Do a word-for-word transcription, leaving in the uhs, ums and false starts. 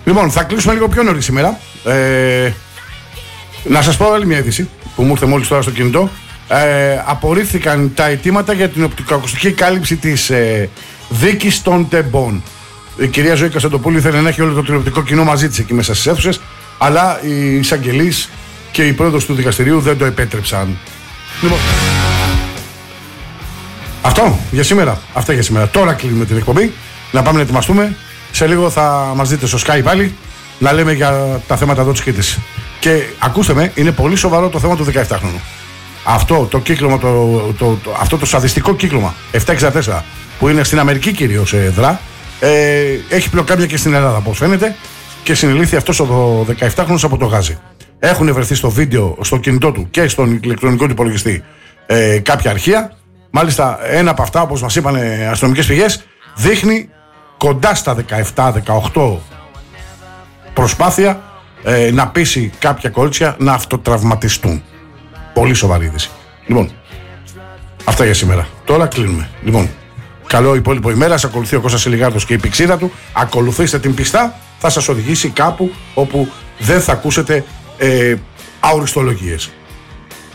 Λοιπόν, θα κλείσουμε λίγο πιο νωρίς σήμερα. Ε, να σας πω άλλη μια είδηση που μου ήρθε μόλις τώρα στο κινητό. Ε, απορρίφθηκαν τα αιτήματα για την οπτικοακουστική κάλυψη της ε, δίκης των τεμπών. Η κυρία Ζωή Κωνσταντοπούλου ήθελε να έχει όλο το τηλεοπτικό κοινό μαζί της εκεί μέσα στις αίθουσες, αλλά οι εισαγγελείς και οι πρόεδρος του δικαστηρίου δεν το επέτρεψαν. Λοιπόν, αυτό για σήμερα. Αυτά για σήμερα. Τώρα κλείνουμε την εκπομπή. Να πάμε να ετοιμαστούμε. Σε λίγο θα μας δείτε στο Sky πάλι να λέμε για τα θέματα εδώ της Κρήτης. Και ακούστε με, είναι πολύ σοβαρό το θέμα του δεκαεπτάχρονου. Αυτό το κύκλωμα, το, το, το, αυτό το σαδιστικό κύκλωμα επτακόσια εξήντα τέσσερα που είναι στην Αμερική κυρίως ε, δρά, ε, έχει πλοκάμια και στην Ελλάδα όπως φαίνεται και συνελήφθη αυτός ο δεκαεπτάχρονος από το Γάζι. Έχουν βρεθεί στο βίντεο, στο κινητό του και στον ηλεκτρονικό του υπολογιστή ε, κάποια αρχεία. Μάλιστα ένα από αυτά, όπως μας είπαν αστυνομικές πηγές, δείχνει κοντά στα δεκαεπτά δεκαοκτώ προσπάθεια ε, να πείσει κάποια κορίτσια να αυτοτραυματιστούν. Πολύ σοβαρή είδηση. Λοιπόν, αυτά για σήμερα. Τώρα κλείνουμε. Λοιπόν, καλό υπόλοιπο ημέρα. Ακολουθεί ο Κώστας Ελιγάρδος και η πηξίδα του. Ακολουθήστε την πιστά. Θα σας οδηγήσει κάπου όπου δεν θα ακούσετε ε, αοριστολογίες.